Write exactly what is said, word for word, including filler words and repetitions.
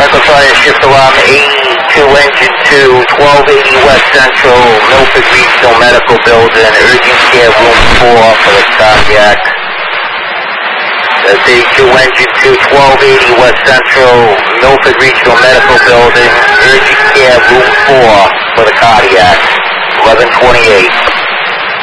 Medical Fire Shift Alarm eighty-two Engine two, twelve eighty West Central, Milford Regional Medical Building, Urgent Care Room four for the cardiac. That's eighty-two Engine two, twelve eighty West Central, Milford Regional Medical Building, Urgent Care Room four for the cardiac, eleven twenty-eight.